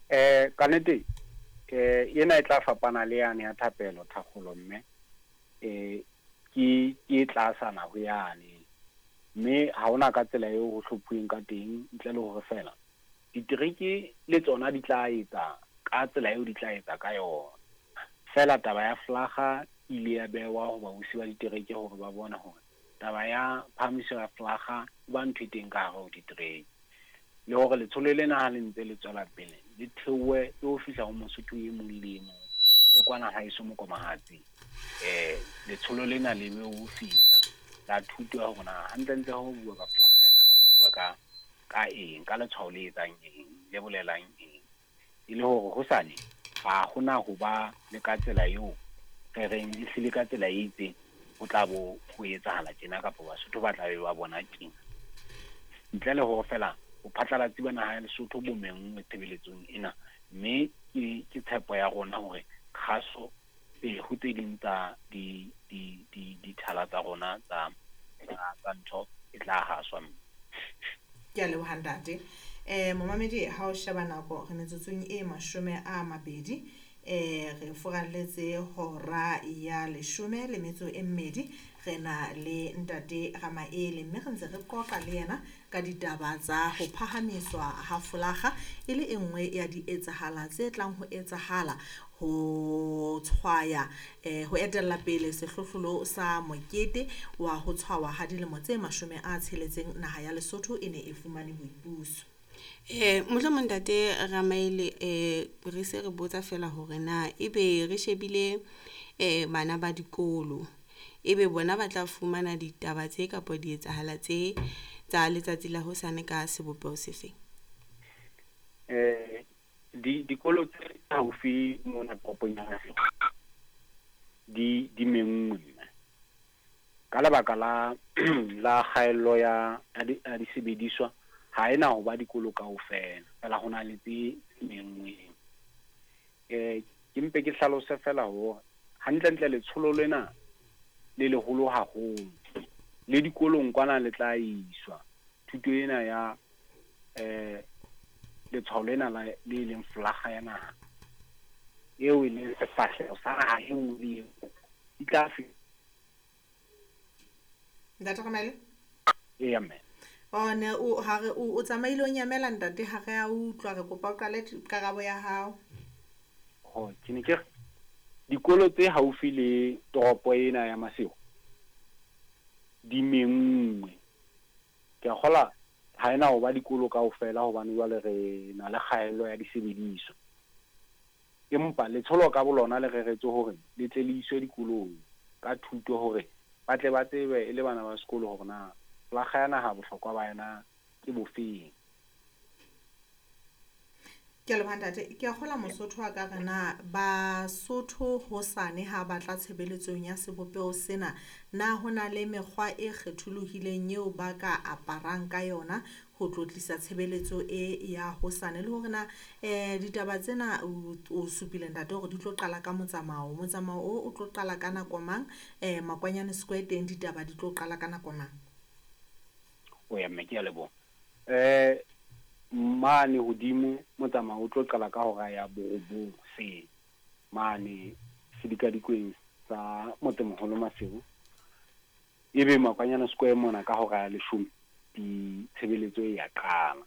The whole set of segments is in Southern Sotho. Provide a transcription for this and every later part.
Ka nnete ena e tla fapana le yane ya thapelo thakgolo mme ke e tlasana ho yane mme ha ona ka tsela eo ho hlophuweng ka teng ntle le hore fela ditereke le tsona di tla etsa ka tsela eo di tla etsa ka yona fela taba ya flaga ile ya bewa ho ba busi ba ditereke hore ba bona hore taba ya phamiso ya flaga ba ntho e teng ka hare ho ditereke le hore letsholo lena ha le ntse le tswela pele le theowe le ho fihla ho Mosotho e mong le mong le kwana ha eso mokomahatsi letsholo lena le be ho fihla la thuto ya hore na hantle ho bua ka flaga yana ho bua ka eng ka letshwao le etsang eng le bolelang eng e le hore hosane ha hona ho ba le ka tsela eo re reng di sile ka tsela e itseng ho tla bo ho etsahala tjena kapa Basotho ba tla be ba bona tjena ntle le hore fela ho phatlalatsi ba naha ya Lesotho bo mengwe tshebeletsong ena mme ke tshepo ya rona hore kgaso ho tse ding tsa di thala tsa rona tsa ntho e tla haswa. Ke a leboha ntate. Momamedi ha o sheba nako re metsotsong e 20 re furalletse hora ya 12 re na le ntate Ramaele mme re ntse re qoqa le yena ka ditaba tsa ho phahamiswa ha folaga e le engwe ya di etsahala tse tlang ho etsahala ho tshwaya ho etella pele sehlohlolo sa mokete wa ho tshwawa ha dilemo tse 60 naha ya Lesotho e ne e fumane boipuso. Mohlomong ntate Ramaele re se re botsa fela hore na ebe re shebile bana ba dikolo ebe bona ba tla fumana ditaba tse kapa di etsahala tse tsa letsatsi la hosane ka sebopeo sefe? Dikolo tse haufi mona toropong ya di menngwe ka lebaka la kgaello ya disebediswa ha ena ho ba dikolo kaofela fela hona le tse menngwe ke mpe ke hlalose fela hore hantle letsholo lena le leholo haholo le dikolong kwana le tla iswa thuto ena ya letshwao lena le leng flaga ya naha eo e leng sefahleho sa naha e nngwe le di tla ntate Ramaele mme ne o tsamaile o nyamela ntate ha re a utlwa re kopa o qale karabo ya hao. Ke ne ke dikolo tse haufi le toropo ena ya Maseko di menngwe ke kgola ha ena ho ba dikolo kaofela hobane jwale re na le kgaello ya disebediswa empa letsholo ka bolona le reretswe hore le tle le iswe dikolong ka thuto hore ba tle ba tsebe e le bana ba sekolo hore na flaga ya naha bohlokwa ba yena ke bofeng. Ke a leboha ntate ke a kgola Mosotho a ka rena Basotho hosane ha batla tshebeletsong ya sebopeo sena na hona le mekgwa e kgetholohileng eo ba ka aparang ka yona ho tlotlisa tshebeletso e ya hosane le hore na ditaba tsena o supile ntate hore di tlo qala ka motsamao o tlo qala ka nako mang Makwanyane Square teng ditaba di tlo qala ka nako mang? O ya mme ke a leboha mane hodimo motsamao o tlo qala ka hora ya 9 mane sedikadikweng sa Motsemoholo Maseko ebe Makwanyane Square mona ka hora ya 10 ditshebeletso e ya qala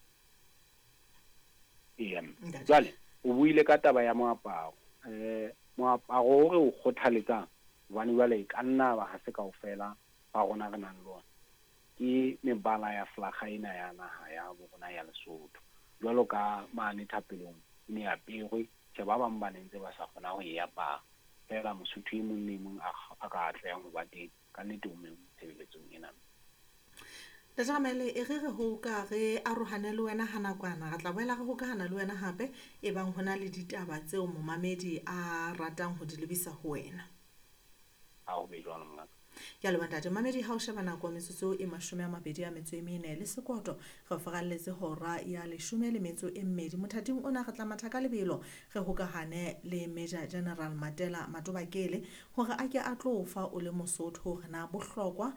jwale o buile ka taba ya moaparo moaparo o re o kgothaletsang hobane jwale ka nna ba ha se kaofela ba rona re nang le ona ke mebala ya flaga ena ya naha ya bona ya Lesotho jwalo ka mane thapelong ne ya perwe tse ba bang ba nentse ba sa kgona ho e apara fela Mosotho e mong le mong a ka atlehang ho ba teng ka nnete o meng tshebeletsong ena. Ntate Ramaele e re ho ka re arohane le wena ha nakwana re tla boela re hokahana le wena hape e bang hona le ditaba tseo momamedi a ratang ho di lebisa ho wena. Ha ho be jwalo mongaka. Ya le ntate mamedi ha o sheba nako metsotso e 24 le sekoto re faralletse hora ya 12 mothating ona re tla matha ka lebelo re hokahane le Major General Matela Matobakele hore a ke a tlo fa o le Mosotho hore na bohlokwa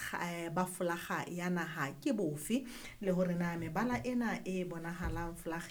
ba folaga ya naha ke bofe le hore na mebala ena e bonahalang flaga